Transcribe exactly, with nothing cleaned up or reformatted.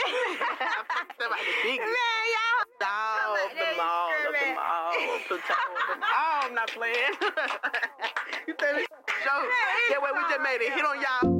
Somebody the biggest. Man, y'all. Dog, the mall, the mall, the mall. Oh, I'm not playing. You think it's show? Yeah, wait, we just made a hit on y'all.